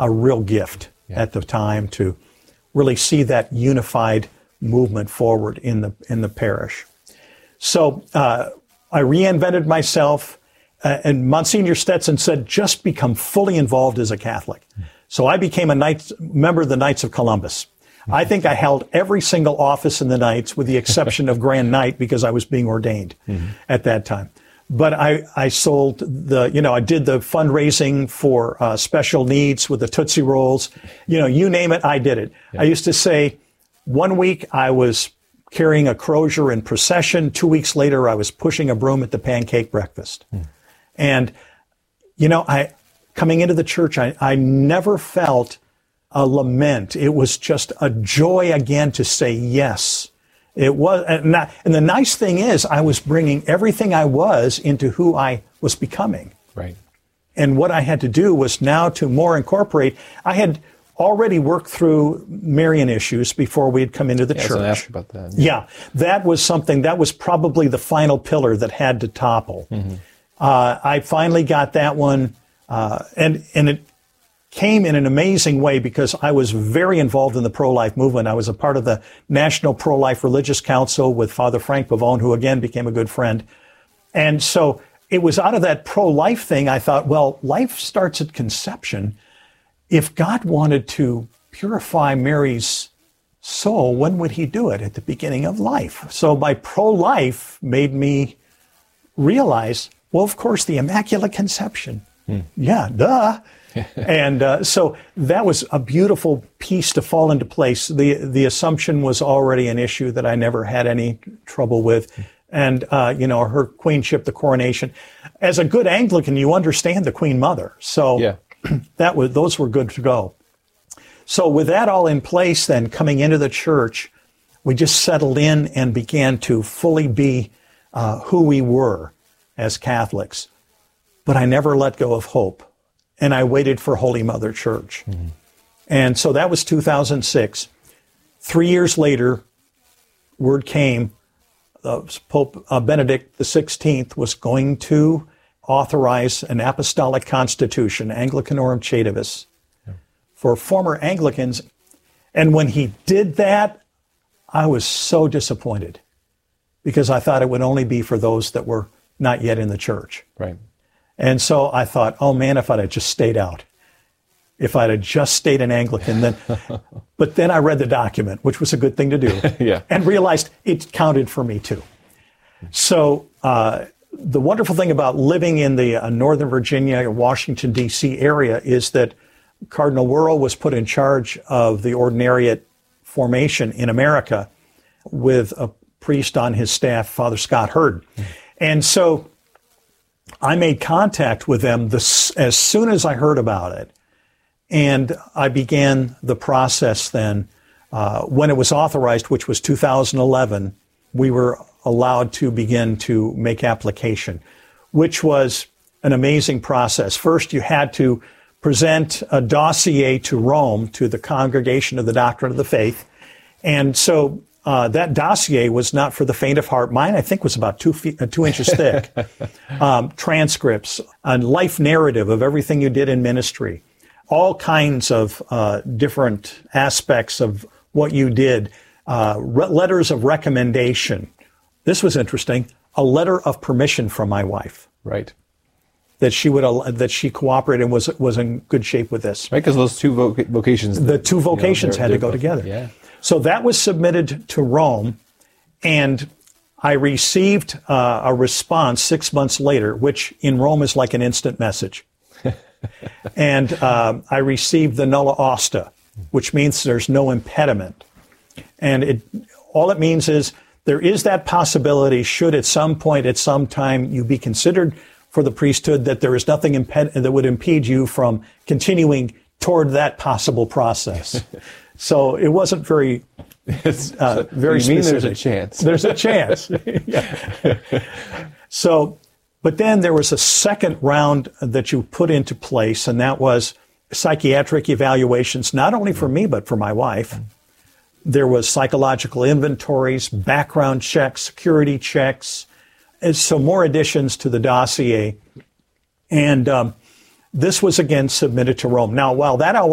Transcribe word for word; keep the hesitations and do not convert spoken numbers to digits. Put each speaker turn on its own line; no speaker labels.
a real gift yeah. at the time to really see that unified movement forward in the in the parish. So uh, I reinvented myself, uh, and Monsignor Stetson said, just become fully involved as a Catholic. Mm. So I became a Knights, member of the Knights of Columbus. Mm-hmm. I think I held every single office in the Knights with the exception of Grand Knight because I was being ordained mm-hmm. at that time. But I, I sold the, you know, I did the fundraising for uh, special needs with the Tootsie Rolls. You know, you name it, I did it. Yeah. I used to say one week I was carrying a crozier in procession. Two weeks later, I was pushing a broom at the pancake breakfast. Mm. And, you know, I coming into the church, I, I never felt a lament. It was just a joy again to say yes. It was, and, not, and the nice thing is, I was bringing everything I was into who I was becoming.
Right.
And what I had to do was now to more incorporate. I had already worked through Marian issues before we had come into the
yeah,
church.
I was gonna ask about that.
Yeah. yeah, that was something that was probably the final pillar that had to topple. Mm-hmm. Uh, I finally got that one, uh, and and it came in an amazing way because I was very involved in the pro-life movement. I was a part of the National Pro-Life Religious Council with Father Frank Pavone, who again became a good friend. And so it was out of that pro-life thing, I thought, well, life starts at conception. If God wanted to purify Mary's soul, when would he do it? At the beginning of life. So my pro-life made me realize, well, of course, the Immaculate Conception. Hmm. Yeah, duh. and uh, so that was a beautiful piece to fall into place. The the Assumption was already an issue that I never had any trouble with. And, uh, you know, her queenship, the coronation. As a good Anglican, you understand the Queen Mother. So
yeah.
that was, those were good to go. So with that all in place, then coming into the church, we just settled in and began to fully be uh, who we were as Catholics. But I never let go of hope. And I waited for Holy Mother Church. Mm-hmm. And so that was two thousand six. Three years later, word came, uh, Pope uh, Benedict the sixteenth was going to authorize an apostolic constitution, Anglicanorum Caedibus, yeah. for former Anglicans. And when he did that, I was so disappointed because I thought it would only be for those that were not yet in the church.
Right.
And so I thought, oh man, if I'd have just stayed out, if I'd have just stayed an Anglican, then, but then I read the document, which was a good thing to do,
yeah.
and realized it counted for me too. So uh, the wonderful thing about living in the uh, Northern Virginia or Washington, D C area is that Cardinal Wuerl was put in charge of the ordinariate formation in America with a priest on his staff, Father Scott Hurd. Mm-hmm. And so I made contact with them this, as soon as I heard about it. And I began the process then. Uh, when it was authorized, which was two thousand eleven, we were allowed to begin to make application, which was an amazing process. First, you had to present a dossier to Rome, to the Congregation of the Doctrine of the Faith. And so Uh, that dossier was not for the faint of heart. Mine, I think, was about two feet, uh, two inches thick. um, transcripts, a life narrative of everything you did in ministry, all kinds of uh, different aspects of what you did, uh, re- letters of recommendation. This was interesting. A letter of permission from my wife.
Right.
That she would uh, that she cooperated and was was in good shape with this.
Right, because those two voc- vocations.
The two vocations
you know,
had to go together.
Yeah.
So that was submitted to Rome, and I received uh, a response six months later, which in Rome is like an instant message. and uh, I received the nulla osta, which means there's no impediment. And it all it means is there is that possibility, should at some point, at some time, you be considered for the priesthood, that there is nothing imped- that would impede you from continuing toward that possible process. So it wasn't very, uh, very
you mean
specific.
There's a chance.
There's a chance. yeah. So, but then there was a second round that you put into place, and that was psychiatric evaluations, not only for me, but for my wife. There was psychological inventories, background checks, security checks, and so more additions to the dossier. And um, this was again submitted to Rome. Now, while that